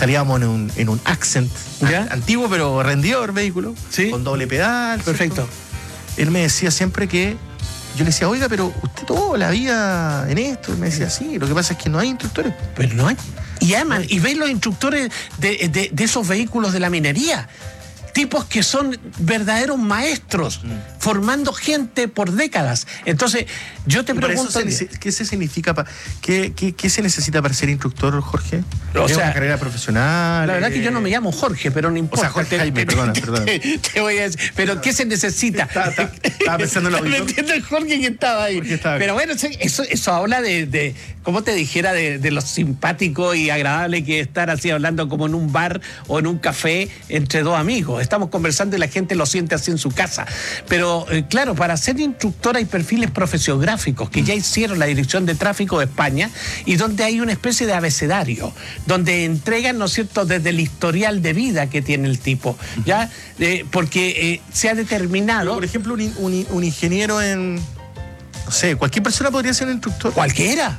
salíamos en un Accent antiguo, pero rendidor vehículo, ¿sí? Con doble pedal. Perfecto. ¿Cierto? Él me decía siempre que, yo le decía, oiga, pero usted toda la vida en esto. Y me decía, sí, lo que pasa es que no hay instructores. Pero no hay. Y aman, y ven los instructores de esos vehículos de la minería. Tipos que son verdaderos maestros, formando gente por décadas. Entonces, yo te pregunto... ¿Qué se significa? ¿Qué se necesita para ser instructor, Jorge? O sea, una carrera profesional. La verdad que yo no me llamo Jorge, pero no importa. O sea, Jorge Jaime, perdona. Te voy a decir, pero ¿qué se necesita? Estaba pensando en lo ¿Me entiendes, el Jorge que estaba ahí? Pero bueno, eso habla de como te dijera, de lo simpático y agradable que es estar así hablando como en un bar o en un café entre dos amigos. Estamos conversando y la gente lo siente así en su casa. Pero claro, para ser instructor hay perfiles profesiográficos que ya hicieron la Dirección de Tráfico de España y donde hay una especie de abecedario, donde entregan, ¿no es cierto?, desde el historial de vida que tiene el tipo, ¿ya? Porque se ha determinado... Pero, por ejemplo, un ingeniero en... No sé, cualquier persona podría ser un instructor. Cualquiera.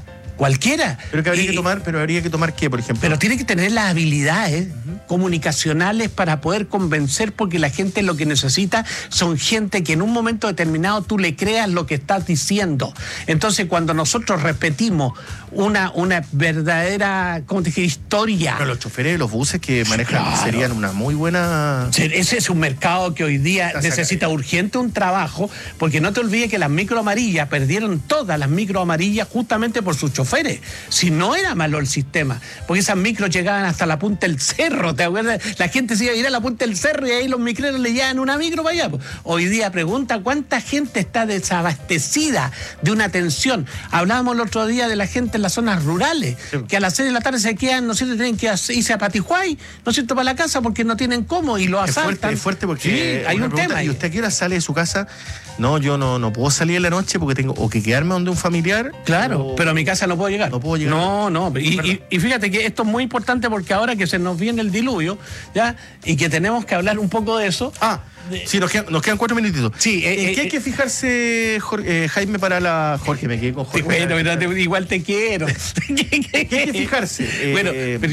Pero que habría que tomar ¿qué, por ejemplo? Pero tiene que tener las habilidades comunicacionales para poder convencer, porque la gente lo que necesita son gente que en un momento determinado tú le creas lo que estás diciendo. Entonces, cuando nosotros repetimos una verdadera, ¿cómo te dije?, historia. Pero los choferes de los buses que manejan serían una muy buena... Ese es un mercado que hoy día necesita urgente un trabajo, porque no te olvides que las micro amarillas perdieron todas las micro amarillas justamente por sus choferes. Si no era malo el sistema, porque esas micros llegaban hasta la punta del cerro, ¿te acuerdas? La gente se iba a ir a la punta del cerro y ahí los micreros le llevaban una micro para allá. Hoy día pregunta cuánta gente está desabastecida de una atención. Hablábamos el otro día de la gente en las zonas rurales, que a las 6 de la tarde se quedan, ¿no es cierto?, tienen que irse a Patijuay, ¿no es cierto?, para la casa porque no tienen cómo y lo asaltan. Es fuerte porque sí, hay un tema. ¿Y usted a qué hora sale de su casa? No, yo no puedo salir en la noche porque tengo o que quedarme donde un familiar. Claro, pero a mi casa no puedo llegar. No puedo llegar. No. Y fíjate que esto es muy importante porque ahora que se nos viene el diluvio, ¿ya? Y que tenemos que hablar un poco de eso. Sí, nos quedan 4 minutitos. Sí, ¿qué hay que fijarse, Jaime, para la... Jorge, me quedé con Jorge. Bueno, igual te quiero. ¿Qué hay que fijarse? Bueno,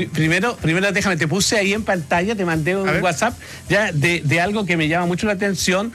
primero déjame, te puse ahí en pantalla, te mandé un WhatsApp ya de algo que me llama mucho la atención,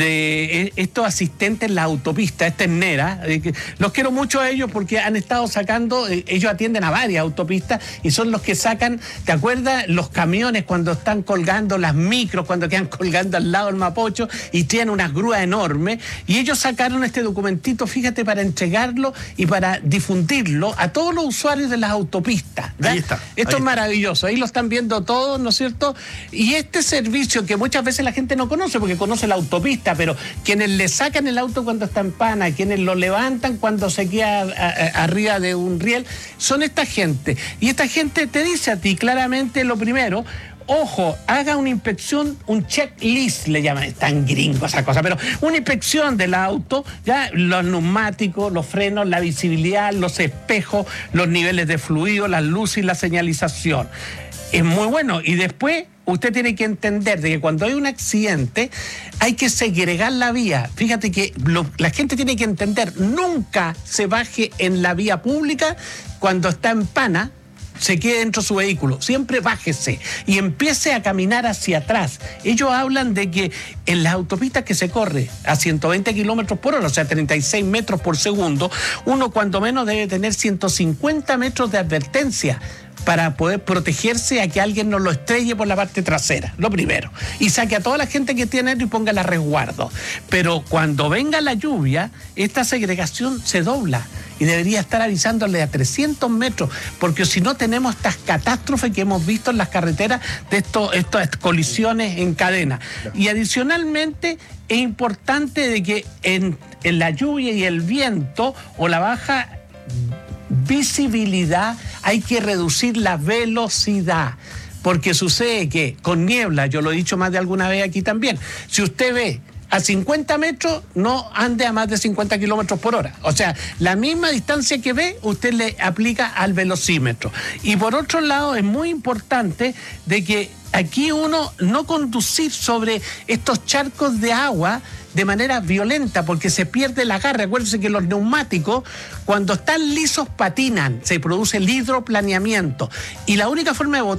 de estos asistentes en la autopista, esta es Nera. Los quiero mucho a ellos porque han estado sacando, ellos atienden a varias autopistas y son los que sacan, ¿te acuerdas? Los camiones cuando están colgando, las micros cuando quedan colgando al lado del Mapocho y tienen unas grúas enormes, y ellos sacaron este documentito, fíjate, para entregarlo y para difundirlo a todos los usuarios de las autopistas. Ahí está. Esto es maravilloso, ahí lo están viendo todos, ¿no es cierto? Y este servicio que muchas veces la gente no conoce, porque conoce la autopista, pero quienes le sacan el auto cuando está en pana, quienes lo levantan cuando se queda arriba de un riel, son esta gente. Y esta gente te dice a ti claramente lo primero: ojo, haga una inspección, un checklist, le llaman, es tan gringo esa cosa, pero una inspección del auto, ya, los neumáticos, los frenos, la visibilidad, los espejos, los niveles de fluido, las luces y la señalización. Es muy bueno. Y después usted tiene que entender de que cuando hay un accidente hay que segregar la vía. Fíjate que la gente tiene que entender, nunca se baje en la vía pública cuando está en pana, se quede dentro de su vehículo, siempre bájese y empiece a caminar hacia atrás. Ellos hablan de que en las autopistas que se corre a 120 kilómetros por hora, o sea, 36 metros por segundo, uno cuando menos debe tener 150 metros de advertencia para poder protegerse a que alguien no lo estrelle por la parte trasera, lo primero. Y saque a toda la gente que tiene y ponga a resguardo. Pero cuando venga la lluvia, esta segregación se dobla y debería estar avisándole a 300 metros, porque si no tenemos estas catástrofes que hemos visto en las carreteras de estas colisiones en cadena. Y adicionalmente es importante de que en la lluvia y el viento o la baja visibilidad hay que reducir la velocidad, porque sucede que con niebla, yo lo he dicho más de alguna vez aquí también, si usted ve a 50 metros, no ande a más de 50 kilómetros por hora. O sea, la misma distancia que ve, usted le aplica al velocímetro. Y por otro lado, es muy importante de que aquí uno no conducir sobre estos charcos de agua de manera violenta, porque se pierde el agarre. Acuérdense que los neumáticos, cuando están lisos, patinan, se produce el hidroplaneamiento. Y la única forma de